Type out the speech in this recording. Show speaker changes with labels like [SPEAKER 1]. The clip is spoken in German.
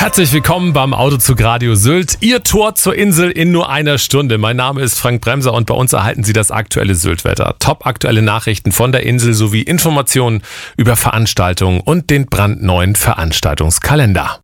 [SPEAKER 1] Herzlich willkommen beim Autozug Radio Sylt. Ihr Tor zur Insel in nur einer Stunde. Mein Name ist Frank Bremser und bei uns erhalten Sie das aktuelle Syltwetter. Top aktuelle Nachrichten von der Insel sowie Informationen über Veranstaltungen und den brandneuen Veranstaltungskalender.